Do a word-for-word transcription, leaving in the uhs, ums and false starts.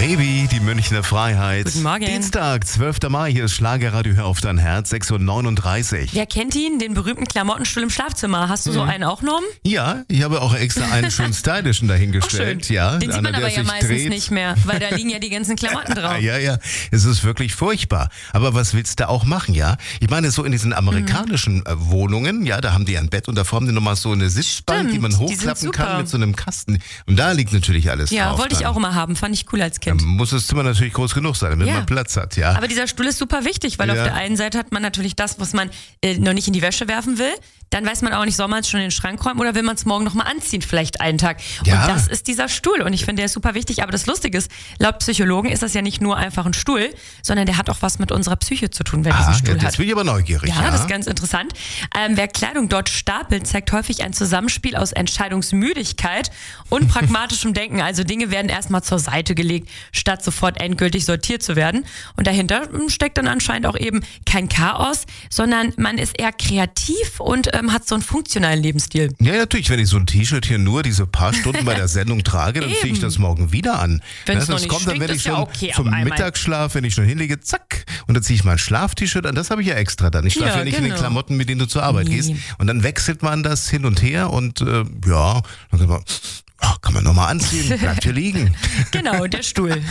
Baby, die Münchner Freiheit. Guten Morgen. Dienstag, zwölfter Mai, hier ist Schlagerradio, hör auf dein Herz, sechs Uhr neununddreißig. Wer kennt ihn? Den berühmten Klamottenstuhl im Schlafzimmer. Hast du so einen auch, Norm? Ja, ich habe auch extra einen schön stylischen dahingestellt. Auch schön. Ja, Den sieht einer, man aber der ja sich meistens dreht. nicht mehr, weil da liegen ja die ganzen Klamotten drauf. Ja, ja, es ist wirklich furchtbar. Aber was willst du auch machen, ja? Ich meine, so in diesen amerikanischen mhm. äh, Wohnungen, ja, da haben die ein Bett und davor haben die nochmal so eine Sitzbank, Stimmt, die man die hochklappen sind kann super. mit so einem Kasten. Und da liegt natürlich alles Ja, drauf. wollte ich dann. auch immer haben. Fand ich cool als Kind. Dann muss das Zimmer natürlich groß genug sein, damit Ja. man Platz hat, ja. Aber dieser Stuhl ist super wichtig, weil Ja. auf der einen Seite hat man natürlich das, was man äh, noch nicht in die Wäsche werfen will. Dann weiß man auch nicht, soll man es schon in den Schrank räumen oder will man es morgen nochmal anziehen, vielleicht einen Tag. Ja. Und das ist dieser Stuhl. Und ich finde, der ist super wichtig. Aber das Lustige ist, laut Psychologen ist das ja nicht nur einfach ein Stuhl, sondern der hat auch was mit unserer Psyche zu tun, wer Ah, diesen Stuhl ja, hat. jetzt bin ich aber neugierig. Ja, Ja, das ist ganz interessant. Ähm, wer Kleidung dort stapelt, zeigt häufig ein Zusammenspiel aus Entscheidungsmüdigkeit und pragmatischem Denken. Also Dinge werden erstmal zur Seite gelegt, statt sofort endgültig sortiert zu werden. Und dahinter steckt dann anscheinend auch eben kein Chaos, sondern man ist eher kreativ und ähm, hat so einen funktionalen Lebensstil. Ja, natürlich, wenn ich so ein T-Shirt hier nur diese paar Stunden bei der Sendung trage, dann ziehe ich Eben. das morgen wieder an. Wenn's Ja, noch das nicht kommt dann, stinkt, wenn ist ich ja schon okay, zum aber einmal. Mittagsschlaf, wenn ich schon hinlege, zack, und dann ziehe ich mein Schlaf-T-Shirt an. Das habe ich ja extra dann. Ich schlafe ja, Ja, nicht in den genau. Klamotten, mit denen du zur Arbeit Nee. gehst. Und dann wechselt man das hin und her und äh, ja, dann kann man, ach, kann man nochmal anziehen, bleibt hier liegen. Genau, der Stuhl.